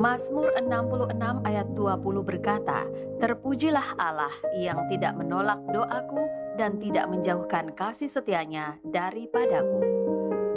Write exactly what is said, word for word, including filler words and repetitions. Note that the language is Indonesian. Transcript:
Mazmur enam puluh enam ayat dua puluh berkata, "Terpujilah Allah yang tidak menolak doaku dan tidak menjauhkan kasih setianya daripadaku."